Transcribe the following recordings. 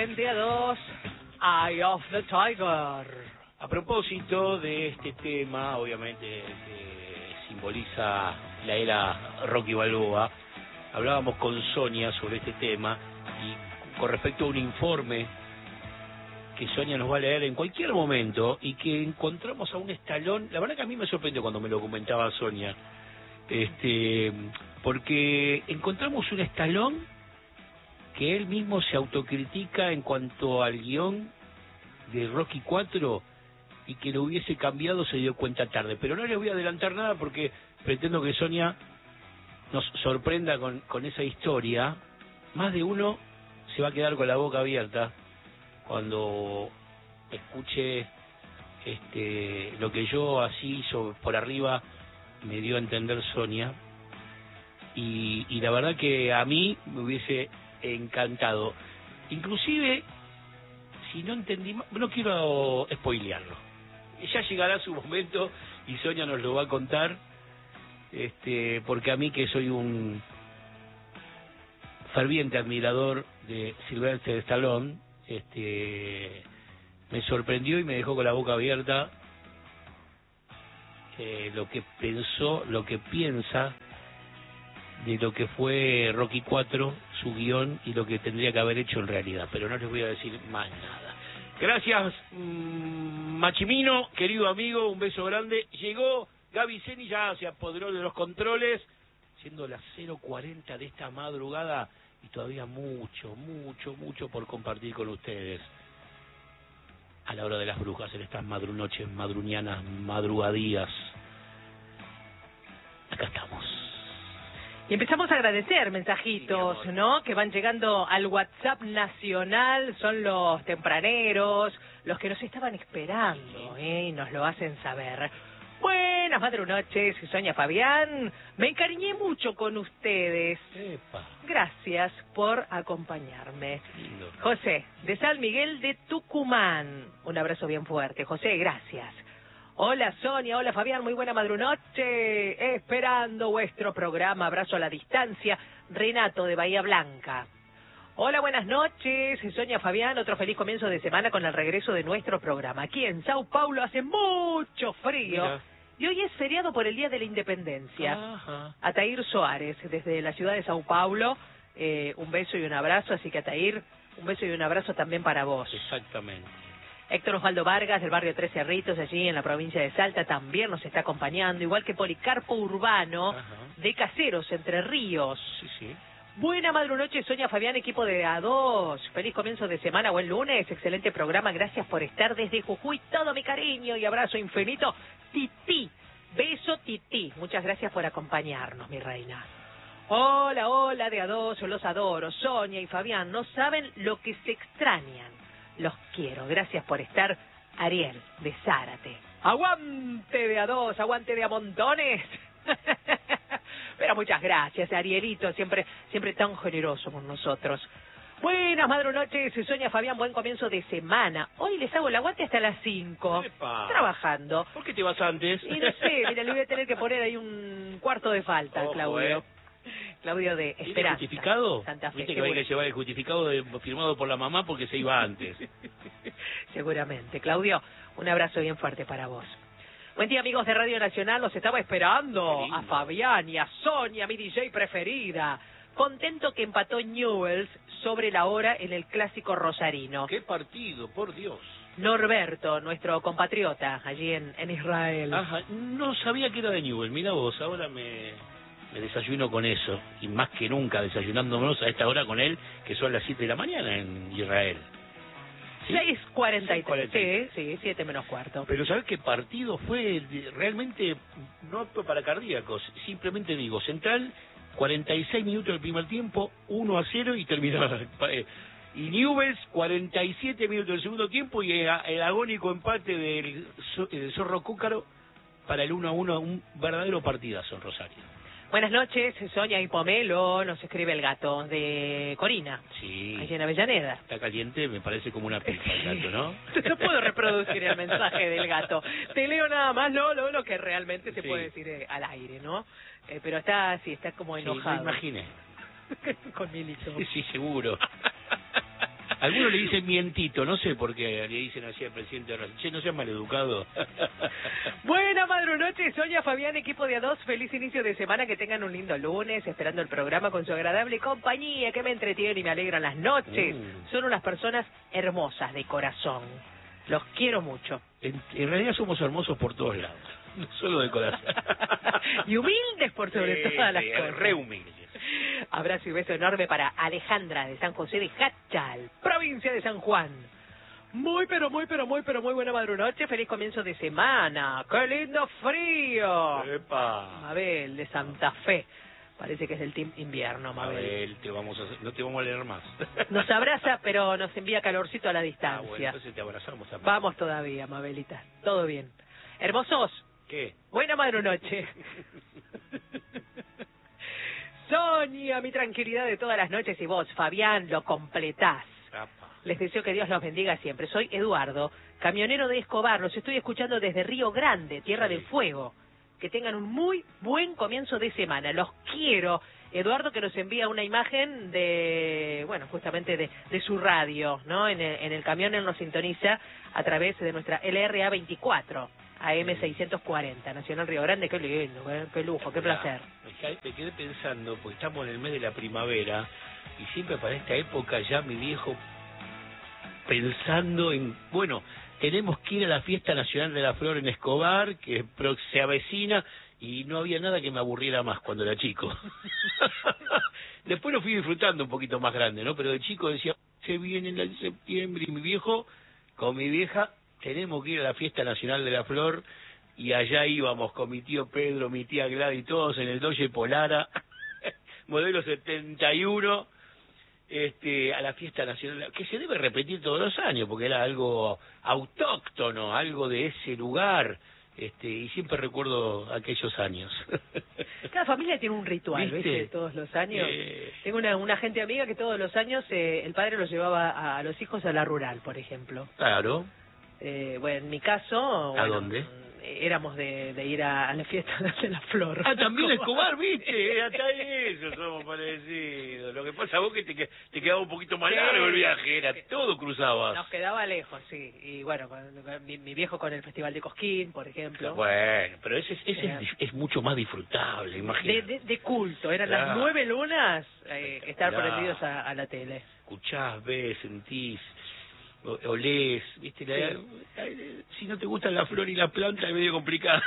en día 2, Eye of the Tiger. A propósito de este tema, obviamente que simboliza la era Rocky Balboa, hablábamos con Sonia sobre este tema y con respecto a un informe que Sonia nos va a leer en cualquier momento y que encontramos a un Stallone. La verdad que a mí me sorprendió cuando me lo comentaba Sonia, porque encontramos un Stallone que él mismo se autocritica en cuanto al guión de Rocky 4 y que lo hubiese cambiado se dio cuenta tarde. Pero no les voy a adelantar nada porque pretendo que Sonia nos sorprenda con esa historia. Más de uno se va a quedar con la boca abierta cuando escuche lo que yo así por arriba me dio a entender Sonia. Y la verdad que a mí me hubiese encantado. Inclusive, si no entendí, no quiero spoilearlo. Ya llegará su momento y Sonia nos lo va a contar, porque a mí, que soy un ferviente admirador de Sylvester Stallone, me sorprendió y me dejó con la boca abierta lo que pensó, lo que piensa de lo que fue Rocky 4, su guión y lo que tendría que haber hecho en realidad. Pero no les voy a decir más nada. Gracias, Machimino, querido amigo, un beso grande. Llegó Gaby Zeni, ya se apoderó de los controles, siendo las 0:40 de esta madrugada y todavía mucho por compartir con ustedes a la hora de las brujas, en estas madrunoches, madruñanas, madrugadías. Acá estamos. Y empezamos a agradecer mensajitos, ¿no? Que van llegando al WhatsApp nacional, son los tempraneros, los que nos estaban esperando, y nos lo hacen saber. Buenas madrunoches, Sonia Fabián, me encariñé mucho con ustedes. Epa. Gracias por acompañarme. Lindo. José, de San Miguel de Tucumán, un abrazo bien fuerte. José, gracias. Hola Sonia, hola Fabián, muy buena madrunoche, esperando vuestro programa, abrazo a la distancia, Renato de Bahía Blanca. Hola, buenas noches, Sonia Fabián, otro feliz comienzo de semana con el regreso de nuestro programa. Aquí en Sao Paulo hace mucho frío. Mira. Y hoy es feriado por el Día de la Independencia. Ajá. Atair Soares, desde la ciudad de Sao Paulo, un beso y un abrazo, así que Atair, un beso y un abrazo también para vos. Exactamente. Héctor Osvaldo Vargas, del barrio Tres Cerritos, allí en la provincia de Salta, también nos está acompañando, igual que Policarpo Urbano, Ajá. de Caseros, Entre Ríos. Sí. Buena madrunoche, Sonia Fabián, equipo de A2. Feliz comienzo de semana, buen lunes, excelente programa, gracias por estar desde Jujuy. Todo mi cariño y abrazo infinito. Titi, beso Titi. Muchas gracias por acompañarnos, mi reina. Hola, de A2, los adoro. Sonia y Fabián, no saben lo que se extrañan. Los quiero, gracias por estar. Ariel, de Zárate. Aguante de A2, aguante de a montones. Pero muchas gracias, Arielito, siempre tan generoso con nosotros. Buenas madrunoches, Sonia Fabián, buen comienzo de semana. Hoy les hago el aguante hasta las 5. Epa. Trabajando. ¿Por qué te vas antes? Y no sé, mira, le voy a tener que poner ahí un cuarto de falta, Ojo, Claudio. Claudio de ¿Tiene Esperanza. justificado? Santa Fe. Viste que hay que llevar el justificado firmado por la mamá porque se iba antes. Seguramente. Claudio, un abrazo bien fuerte para vos. Buen día, amigos de Radio Nacional, los estaba esperando a Fabián y a Sonia, mi DJ preferida. Contento que empató Newell's sobre la hora en el clásico rosarino. ¡Qué partido, por Dios! Norberto, nuestro compatriota, allí en Israel. Ajá, no sabía que era de Newell, mira vos, ahora me desayuno con eso, y más que nunca desayunándonos a esta hora con él, que son las 7 de la mañana en Israel. ¿Sí? 6:43, sí, 7 menos cuarto. Pero ¿sabés qué partido fue? Realmente no apto para cardíacos, simplemente digo, Central, 46 minutos del primer tiempo, 1-0 y terminaba. Y Newell's, 47 minutos del segundo tiempo y el agónico empate del Zorro Cúcaro para el 1-1, un verdadero partidazo en Rosario. Buenas noches, Sonia y Pomelo, nos escribe el gato de Corina. Sí. Allí en Avellaneda. Está caliente, me parece como una pizza el gato, ¿no? No puedo reproducir el mensaje del gato. Te leo nada más lo que realmente se puede decir al aire, ¿no? Pero está como enojado. Sí, me imaginé. Con Milito. Sí, seguro. Algunos le dicen mientito, no sé por qué le dicen así al presidente de Racing. Che, no seas maleducado. Buena madrunoche, Sonia, Fabián, equipo de A2, feliz inicio de semana, que tengan un lindo lunes, esperando el programa con su agradable compañía, que me entretiene y me alegran las noches. Son unas personas hermosas de corazón. Los quiero mucho. En realidad somos hermosos por todos lados, no solo de corazón. Y humildes por sobre todas las cosas. Re humildes. Abrazo y beso enorme para Alejandra de San José de Jachal, provincia de San Juan. Muy buena madrunoche, feliz comienzo de semana. ¡Qué lindo frío! ¡Epa! Mabel de Santa Fe. Parece que es del team invierno, Mabel. Mabel, no te vamos a leer más. Nos abraza, pero nos envía calorcito a la distancia. Bueno, entonces te abrazamos también. Vamos todavía, Mabelita. Todo bien. Hermosos. ¿Qué? Buena madrunoche. Sonia, mi tranquilidad de todas las noches, y vos, Fabián, lo completás. Les deseo que Dios los bendiga siempre. Soy Eduardo, camionero de Escobar. Los estoy escuchando desde Río Grande, Tierra del Fuego. Que tengan un muy buen comienzo de semana. Los quiero. Eduardo, que nos envía una imagen de, bueno, justamente de su radio, ¿no? En el camión él nos sintoniza a través de nuestra LRA 24. AM 640, Nacional Río Grande. Qué lindo, qué lujo, qué placer. Me quedé pensando, porque estamos en el mes de la primavera, y siempre para esta época ya mi viejo pensando en, bueno, tenemos que ir a la Fiesta Nacional de la Flor en Escobar, que se avecina, y no había nada que me aburriera más cuando era chico. Después lo fui disfrutando un poquito más grande, ¿no? Pero de chico decía, se viene en septiembre, y mi viejo, con mi vieja, tenemos que ir a la Fiesta Nacional de la Flor, y allá íbamos con mi tío Pedro, mi tía Gladys, todos en el Dodge Polara, modelo 71, a la Fiesta Nacional, que se debe repetir todos los años, porque era algo autóctono, algo de ese lugar, y siempre recuerdo aquellos años. Cada familia tiene un ritual, ¿viste? Todos los años. Tengo una gente amiga que todos los años el padre los llevaba a los hijos a la rural, por ejemplo. Claro. Bueno, en mi caso... ¿A dónde? Éramos de ir a la Fiesta de la Flor. Ah, también Escobar, ¿viste? Hasta eso somos parecidos. Lo que pasa vos que te quedaba un poquito más largo el viaje, era todo cruzabas. Nos quedaba lejos, sí. Y bueno, mi viejo con el Festival de Cosquín, por ejemplo. Bueno, pero ese es mucho más disfrutable, imagínate. De culto, eran las 9 lunas estar prendidos a la tele. Escuchás, ves, sentís, olés, ¿viste? Si no te gustan la flor y la planta es medio complicado.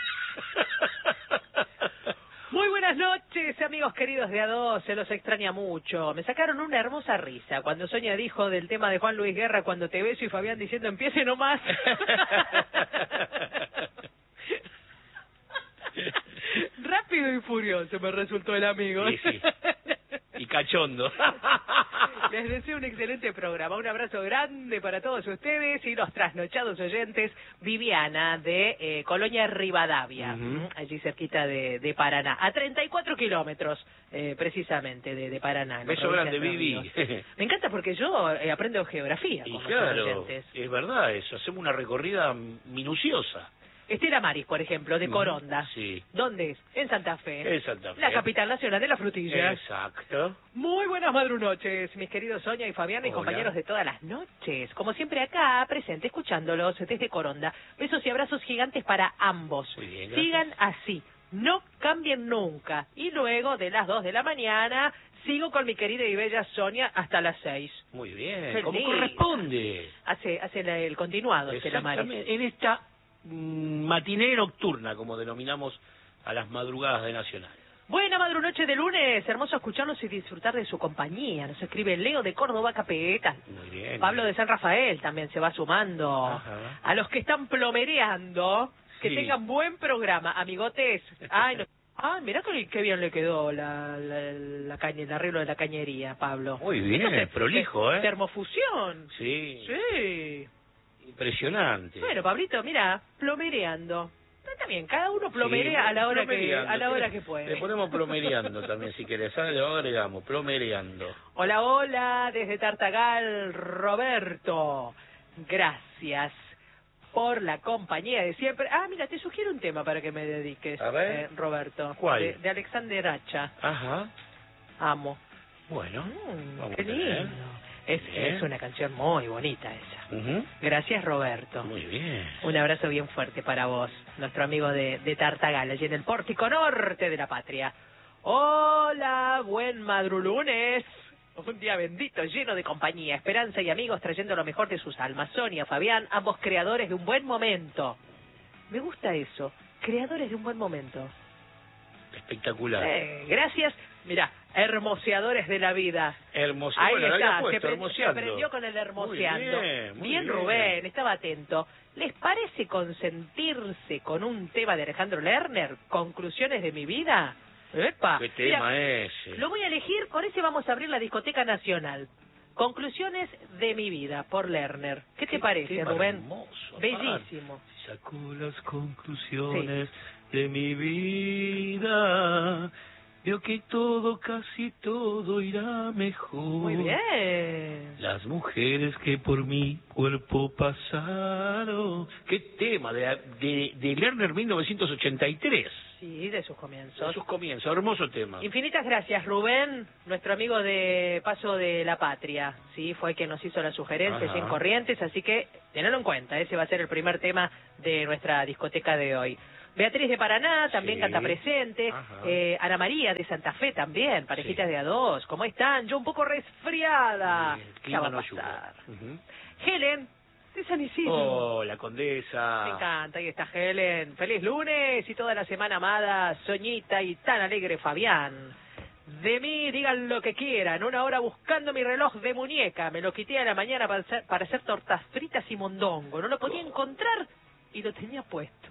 Muy buenas noches, amigos queridos de A2, se los extraña mucho. Me sacaron una hermosa risa cuando Sonia dijo del tema de Juan Luis Guerra, cuando te beso, y Fabián diciendo empiece nomás. Rápido y furioso me resultó el amigo. Sí. Y cachondo. Les deseo un excelente programa. Un abrazo grande para todos ustedes y los trasnochados oyentes. Viviana de Colonia Rivadavia, allí cerquita de Paraná, a 34 kilómetros precisamente de Paraná. Beso grande, Vivi. Me encanta porque yo aprendo geografía con claro, oyentes. Es verdad eso, hacemos una recorrida minuciosa. Estela Maris, por ejemplo, de Coronda. Sí. ¿Dónde es? En Santa Fe. En Santa Fe. La capital nacional de la frutilla. Exacto. Muy buenas madrunoches, mis queridos Sonia y Fabián, y compañeros de todas las noches. Como siempre acá, presente, escuchándolos desde Coronda. Besos y abrazos gigantes para ambos. Muy bien, sigan así, no cambien nunca. Y luego, de las 2 de la mañana, sigo con mi querida y bella Sonia hasta las 6. Muy bien, Feliz. como corresponde. Hace el continuado, Estela Maris. En esta matiné nocturna, como denominamos a las madrugadas de Nacional. Buena madrunoche de lunes, hermoso escucharlos y disfrutar de su compañía. Nos escribe Leo de Córdoba, Capeeta. Muy bien. Pablo de San Rafael también se va sumando. Ajá. A los que están plomereando, que Sí. tengan buen programa, amigotes. Ay, no. Mirá qué bien le quedó la caña, el arreglo de la cañería, Pablo. Muy bien, prolijo, ¿eh? Termofusión. Sí. Sí. Impresionante. Bueno, Pablito, mira, plomereando. Está bien, cada uno plomerea Sí, a la hora plomereando. que puede. Le ponemos plomereando también, si querés. Ahora le agregamos, plomereando. Hola, hola, desde Tartagal, Roberto. Gracias por la compañía de siempre. Mira, te sugiero un tema para que me dediques, A ver. Roberto. ¿Cuál? De Alexander Hacha. Ajá. Amo. Bueno, vamos Qué a ver. lindo. Es una canción muy bonita esa. Gracias, Roberto. Muy bien. Un abrazo bien fuerte para vos, nuestro amigo de Tartagal, allí en el pórtico norte de la patria. Hola, buen madrulunes. Un día bendito, lleno de compañía, esperanza y amigos trayendo lo mejor de sus almas. Sonia, Fabián, ambos creadores de un buen momento. Me gusta eso, creadores de un buen momento. Espectacular. Gracias. Mira, hermoseadores de la vida. Hermoseando. Ahí está, se prendió con el hermoseando. Muy bien. Rubén, estaba atento. ¿Les parece consentirse con un tema de Alejandro Lerner? ¿Conclusiones de mi vida? ¡Epa! ¿Qué tema ese? Lo voy a elegir, con ese vamos a abrir la Discoteca Nacional. Conclusiones de mi vida, por Lerner. ¿Qué te parece, Rubén? Hermoso. Bellísimo. Sacó las conclusiones de mi vida. Veo que todo, casi todo irá mejor. Muy bien. Las mujeres que por mi cuerpo pasaron. ¿Qué tema? De Lerner 1983. Sí, de sus comienzos. De sus comienzos, hermoso tema. Infinitas gracias, Rubén, nuestro amigo de Paso de la Patria. Sí, fue el que nos hizo la sugerencia en Corrientes, así que tenedlo en cuenta, ese va a ser el primer tema de nuestra discoteca de hoy. Beatriz de Paraná también canta presente. Ana María de Santa Fe también, parejitas de A2. ¿Cómo están? Yo un poco resfriada. Ya va a pasar. Helen de San Isidro. Oh, la condesa. Me encanta, ahí está Helen. Feliz lunes y toda la semana amada, Soñita y tan alegre Fabián. De mí digan lo que quieran, una hora buscando mi reloj de muñeca. Me lo quité a la mañana para hacer tortas fritas y mondongo. No lo podía encontrar y lo tenía puesto.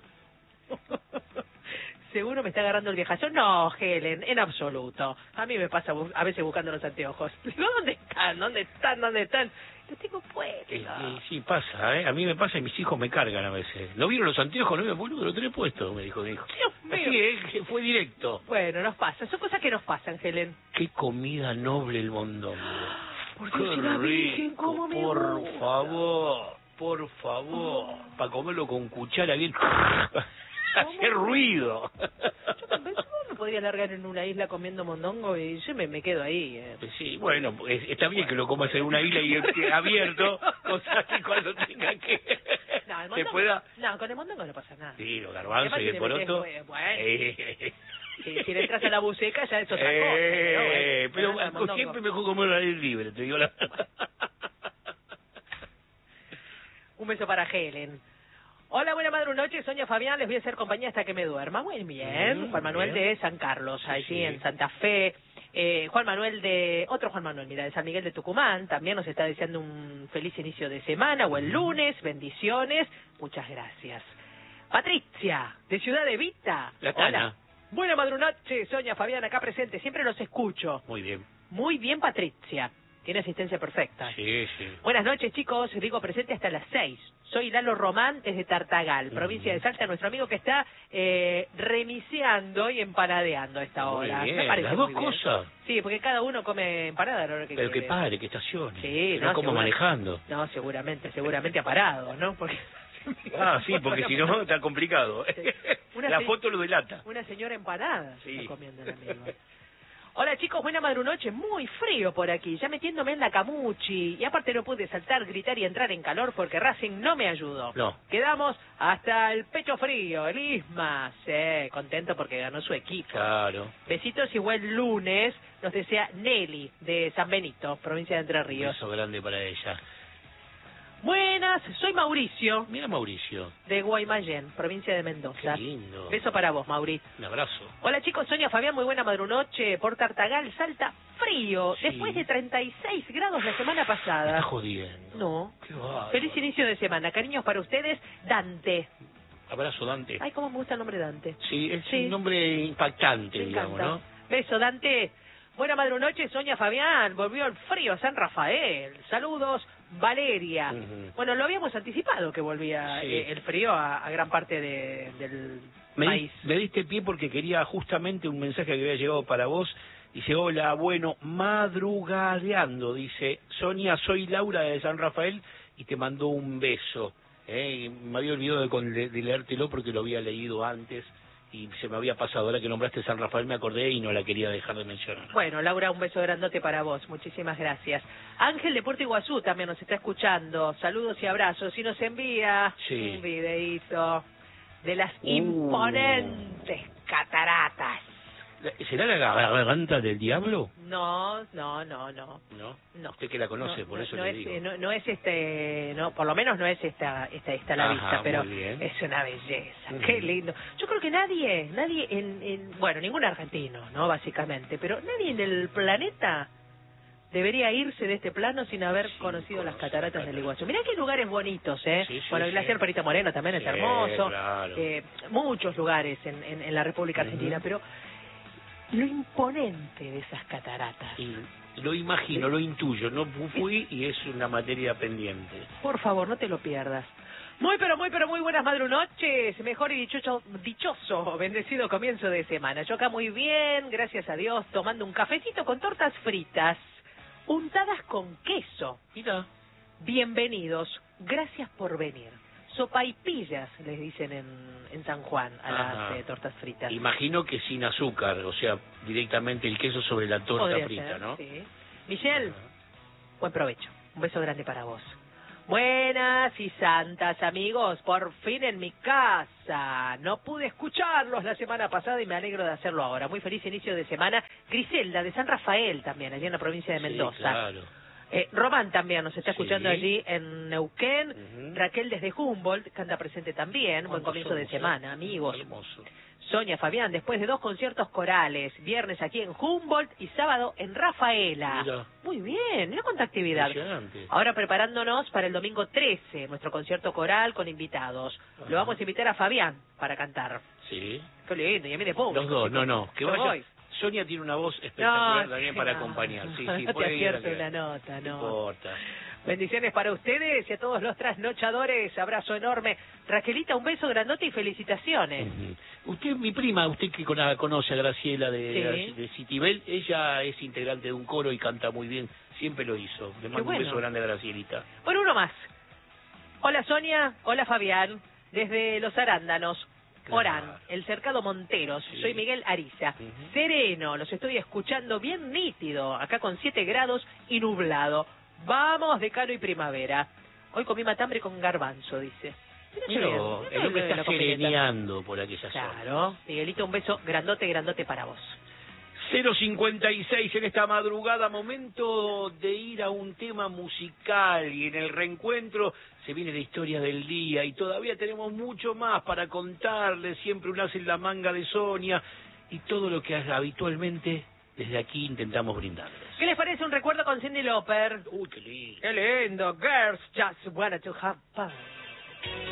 ¿Seguro me está agarrando el viejazo? No, Helen, en absoluto. A mí me pasa a veces buscando los anteojos. Digo, ¿dónde están? ¿Dónde están? ¿Dónde están? Los tengo puestos. Sí, pasa, ¿eh? A mí me pasa y mis hijos me cargan a veces. ¿No vieron los anteojos? No, boludo, lo tenés puesto, me dijo. Dios mío. Así fue directo. Bueno, nos pasa. Son cosas que nos pasan, Helen. Qué comida noble el mondongo. Qué rico, ¿cómo me gusta? Por favor. Para comerlo con cuchara bien... hacer ruido. Yo también me podría largar en una isla comiendo mondongo y yo me quedo ahí. Sí, bueno, está bien que lo comas en una isla y abierto, cosa que cuando tenga que... No, se pueda... No, con el mondongo no pasa nada. Sí, los garbanzos y el poroto... Si le entras a la buceca ya es otra cosa. Pero siempre mejor comer al aire libre, te digo la verdad. Un beso para Helen. Hola, buena madrugada, Sonia, Fabián, les voy a hacer compañía hasta que me duerma. Muy bien. Juan Manuel de San Carlos, allí en Santa Fe. Juan Manuel otro Juan Manuel, mira, de San Miguel de Tucumán, también nos está deseando un feliz inicio de semana o el lunes, bendiciones, muchas gracias. Patricia, de Ciudad de Vita. Hola. Buena madrugada, Sonia, Fabián, acá presente, siempre los escucho. Muy bien. Muy bien, Patricia. Tiene asistencia perfecta. Sí. Buenas noches, chicos. Digo presente hasta las 6. Soy Lalo Román, desde Tartagal, provincia de Salta, nuestro amigo que está remiseando y empanadeando a esta hora. Muy bien. Me parece las dos cosas. Sí, porque cada uno come empanada a la hora que Pero quiere. que pare, que estacione. Sí, no como manejando. No, seguramente ha parado, ¿no? Porque... sí, porque si no está complicado. Sí. La foto lo delata. Una señora empanada está comiendo el amigo. Sí. Hola chicos, buena madrunoche, muy frío por aquí, ya metiéndome en la camuchi, y aparte no pude saltar, gritar y entrar en calor porque Racing no me ayudó. No. Quedamos hasta el pecho frío, el Isma, contento porque ganó su equipo. Claro. Besitos y buen lunes, nos desea Nelly de San Benito, provincia de Entre Ríos. Un beso grande para ella. Buenas, soy Mauricio. Mira Mauricio. De Guaymallén, provincia de Mendoza. Qué lindo. Beso para vos, Mauricio. Un abrazo. Hola chicos, Sonia, Fabián, muy buena madrunoche. Por Tartagal, Salta, frío. Sí. Después de 36 grados la semana pasada. Me está jodiendo. No. Qué bárbaro. Feliz inicio de semana. Cariños para ustedes, Dante. Abrazo, Dante. Ay, cómo me gusta el nombre Dante. Sí, es un nombre impactante, Me digamos, encanta. ¿no? Beso, Dante. Buena madrunoche, Sonia, Fabián. Volvió el frío a San Rafael. Saludos, Valeria. Bueno, lo habíamos anticipado que volvía el frío a gran parte del país. Me diste pie porque quería justamente un mensaje que había llegado para vos. Dice, hola, bueno, madrugadeando. Dice, Sonia, soy Laura de San Rafael y te mandó un beso. Me había olvidado de leértelo porque lo había leído antes. y se me había pasado. Ahora que nombraste San Rafael me acordé y no la quería dejar de mencionar. Bueno, Laura, un beso grandote para vos. Muchísimas gracias. Ángel de Puerto Iguazú también nos está escuchando. Saludos y abrazos. Y nos envía un videíto de las imponentes cataratas. ¿Será la garganta del diablo? No. ¿No? Usted que la conoce, por eso le digo. No es por lo menos no es esta la vista, pero es una belleza. Qué lindo. Yo creo que nadie bueno, ningún argentino, ¿no? Básicamente, pero nadie en el planeta debería irse de este plano sin haber conocido las cataratas del Iguazú. Mirá qué lugares bonitos, ¿eh? Bueno, el glaciar Perito Moreno también es hermoso. Claro. Muchos lugares en la República Argentina, pero lo imponente de esas cataratas. Y lo imagino, lo intuyo, no fui y es una materia pendiente. Por favor, no te lo pierdas. Muy buenas madrunoches, mejor y dichoso, bendecido comienzo de semana. Yo acá muy bien, gracias a Dios, tomando un cafecito con tortas fritas, untadas con queso. Mira. Bienvenidos, gracias por venir. Sopaipillas, les dicen en San Juan a las tortas fritas. Imagino que sin azúcar, o sea, directamente el queso sobre la torta podría frita, ser, ¿no? Sí. Michelle, buen provecho. Un beso grande para vos. Buenas y santas, amigos, por fin en mi casa. No pude escucharlos la semana pasada y me alegro de hacerlo ahora. Muy feliz inicio de semana. Griselda, de San Rafael también, allí en la provincia de Mendoza. Sí, claro. Román también nos está escuchando allí en Neuquén. Raquel desde Humboldt, canta presente también. Buen comienzo de semana, amigos. Hermoso. Sonia Fabián, después de 2 conciertos corales, viernes aquí en Humboldt y sábado en Rafaela. Mira. Muy bien, mira cuánta actividad. Ahora preparándonos para el domingo 13, nuestro concierto coral con invitados. Lo vamos a invitar a Fabián para cantar. Sí. Qué lindo, y a mí de público. Los dos, que vaya. Sonia tiene una voz espectacular también para acompañar. Sí, no te acierto una nota, no importa. Bendiciones para ustedes y a todos los trasnochadores. Abrazo enorme. Raquelita, un beso grandote y felicitaciones. Usted, mi prima, usted que conoce a Graciela de Citibel, ella es integrante de un coro y canta muy bien. Siempre lo hizo. Le mando un beso grande a Gracielita. Bueno, uno más. Hola Sonia, hola Fabián, desde Los Arándanos. Orán, el Cercado Monteros, soy Miguel Ariza. Sereno, los estoy escuchando bien nítido, acá con 7 grados y nublado. Vamos, decano y primavera. Hoy comí matambre con garbanzo, dice. Mira, el hombre está sereneando por aquella zona. Claro, Miguelito, un beso grandote para vos. 0:56 en esta madrugada, momento de ir a un tema musical y en el reencuentro se viene la historia del día y todavía tenemos mucho más para contarles, siempre un as en la manga de Sonia y todo lo que habitualmente desde aquí intentamos brindarles. ¿Qué les parece un recuerdo con Cyndi Lauper? Uy, qué lindo. Qué lindo, girls just wanna to have fun.